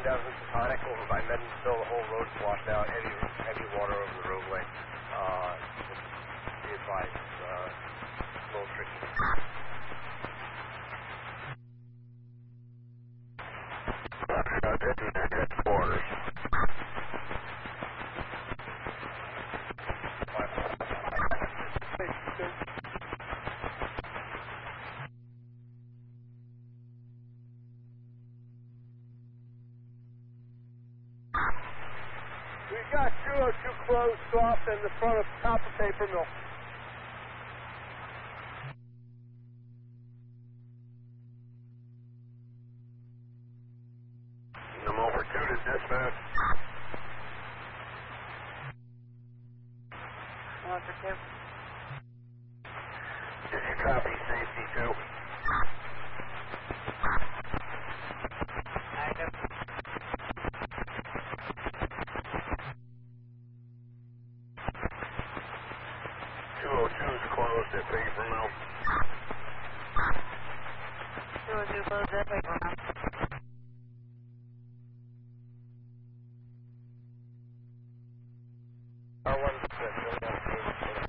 heading down Housatonic over by Medinville. The whole road's washed out. Heavy water over the roadway. Just be advised, a little tricky. Headquarters. We've got 202 closed off in the front of Copper Paper Mill. I'm over 2 to dispatch. Roger, 2. Did you copy safety 2? Negative. 202 is closed at Paper Mill. 202 closed at Paper Mill. R1 6,